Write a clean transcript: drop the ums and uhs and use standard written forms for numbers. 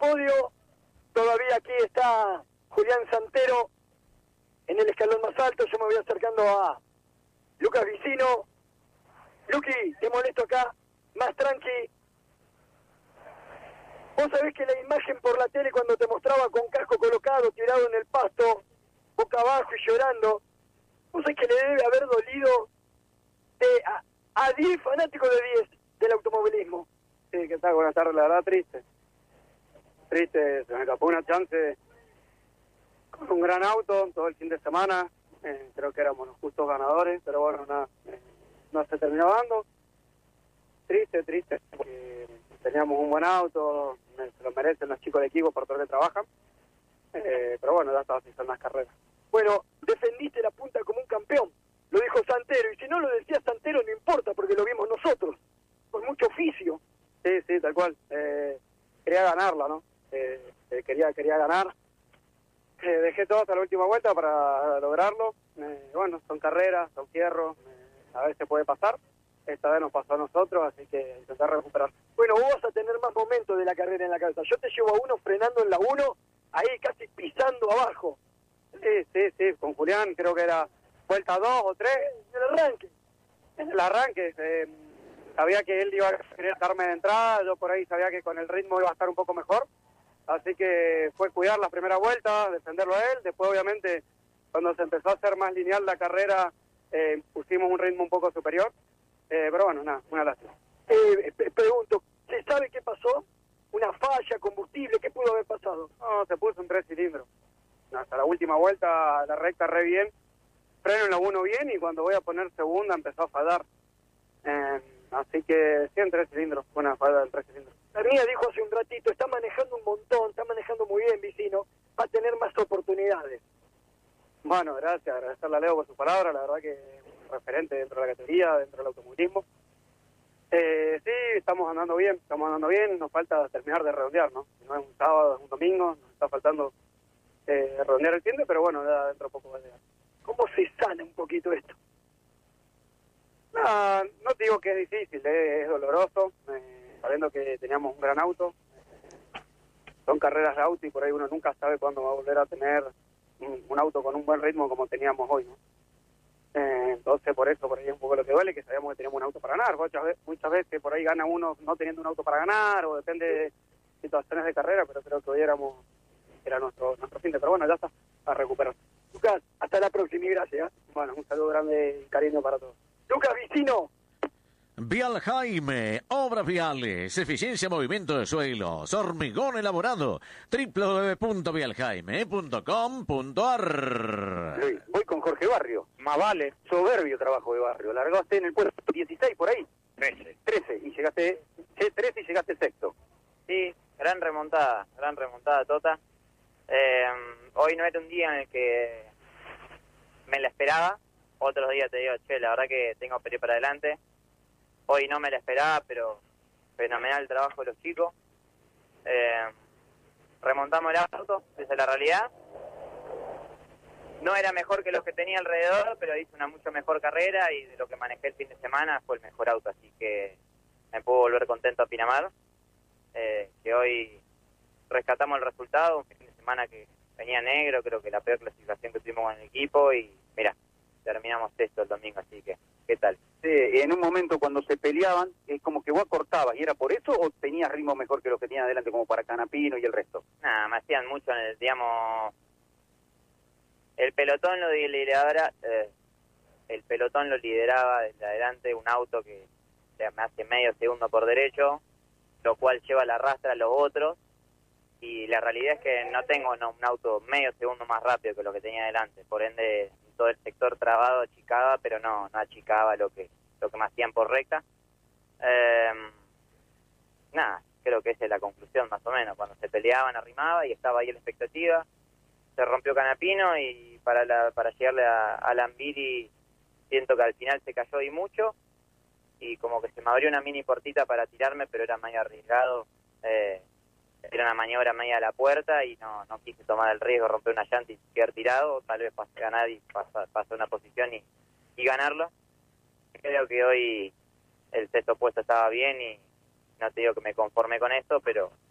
podio. Todavía aquí está Julián Santero en el escalón más alto. Yo me voy acercando a Lucas Vicino. Luqui, te molesto acá, más tranqui. Vos sabés que la imagen por la tele cuando te mostraba con casco colocado, tirado en el pasto, boca abajo y llorando, vos sabés que le debe haber dolido a 10 fanáticos de 10 del automovilismo. Sí, ¿qué tal? Buenas tardes, la verdad triste. Triste, se me escapó una chance con un gran auto todo el fin de semana. Creo que éramos los justos ganadores, pero bueno, nada, no se terminó dando. Triste, porque teníamos un buen auto, se lo merecen los chicos del equipo por todo lo que trabajan. Pero bueno, ya estaba así en las carreras. Bueno, defendiste la punta como un campeón, lo dijo Santero, y si no lo decía Santero no importa porque lo vimos nosotros, con mucho oficio. Sí, tal cual. Quería ganarla, ¿no? Quería ganar. Dejé todo hasta la última vuelta para lograrlo. Bueno, son carreras, son fierros, a veces puede pasar. Esta vez nos pasó a nosotros, así que intentar recuperar. Bueno, vos vas a tener más momentos de la carrera en la cabeza. Yo te llevo a uno frenando en la 1, ahí casi pisando abajo. Sí, con Julián creo que era vuelta 2 o 3. En el arranque, sabía que él iba a querer darme de entrada, yo por ahí sabía que con el ritmo iba a estar un poco mejor, así que fue cuidar las primeras vueltas, defenderlo a él. Después obviamente cuando se empezó a hacer más lineal la carrera, pusimos un ritmo un poco superior, pero bueno, nada, una lástima. Pregunto, ¿se sabe qué pasó? ¿Una falla, combustible? ¿Qué pudo haber pasado? No, se puso un 3 cilindros. Hasta la última vuelta, la recta re bien, freno en la 1 bien y cuando voy a poner segunda empezó a fallar. Así que sí, en 3 cilindros, una falla en 3 cilindros. La mía dijo hace un ratito, está manejando un montón, está manejando muy bien, Vicino, va a tener más oportunidades. Bueno, gracias, agradecerle a Leo por su palabra, la verdad que es un referente dentro de la categoría, dentro del automovilismo. Sí, estamos andando bien, nos falta terminar de redondear, ¿no? Si no es un sábado, es un domingo, nos está faltando redondear el tiempo, pero bueno, ya dentro de poco va a llegar. ¿Cómo se sana un poquito esto? No te digo que es difícil, es doloroso, sabiendo que teníamos un gran auto. Son carreras de auto y por ahí uno nunca sabe cuándo va a volver a tener un auto con un buen ritmo como teníamos hoy, ¿no? Entonces por eso por ahí es un poco lo que duele, que sabíamos que teníamos un auto para ganar. Muchas veces por ahí gana uno no teniendo un auto para ganar, o depende de situaciones de carrera, pero creo que hoy era nuestro fin de, pero bueno, ya está, a recuperar. Lucas, hasta la próxima y gracias. Bueno, un saludo grande y cariño para todos. Lucas Vicino. Vial Jaime, obras viales, eficiencia, movimiento de suelos, hormigón elaborado, www.vialjaime.com.ar. Voy con Jorge Barrio, más vale, soberbio trabajo de Barrio, largaste en el puesto 16 por ahí. 13, y llegaste 13 y llegaste sexto. Sí, gran remontada Tota. Hoy no era un día en el que me la esperaba, otros días te digo, che, la verdad que tengo que pelear para adelante. Hoy no me la esperaba, pero fenomenal el trabajo de los chicos. Remontamos el auto, esa es la realidad. No era mejor que los que tenía alrededor, pero hice una mucho mejor carrera y de lo que manejé el fin de semana fue el mejor auto, así que me puedo volver contento a Pinamar. Que hoy rescatamos el resultado, un fin de semana que venía negro, creo que la peor clasificación que tuvimos con el equipo y mira, terminamos sexto el domingo, así que, ¿qué tal? Sí, en un momento cuando se peleaban, es como que vos cortabas, ¿y era por eso o tenías ritmo mejor que los que tenían adelante como para Canapino y el resto? Nada, me hacían mucho, digamos, el pelotón lo lideraba desde adelante un auto que me hace medio segundo por derecho, lo cual lleva la arrastra a los otros, y la realidad es que no tengo un auto medio segundo más rápido que lo que tenía adelante, por ende todo el sector trabado achicaba, pero no achicaba lo que me hacían por recta. Nada, creo que esa es la conclusión más o menos, cuando se peleaban arrimaba y estaba ahí la expectativa, se rompió Canapino y para llegarle a Lambiri siento que al final se cayó y mucho, y como que se me abrió una mini portita para tirarme, pero era medio arriesgado, era una maniobra media a la puerta y no quise tomar el riesgo, romper una llanta y quedar tirado, tal vez pasé a ganar y pasé una posición y ganarlo. Creo que hoy el sexto puesto estaba bien y no te digo que me conformé con esto, pero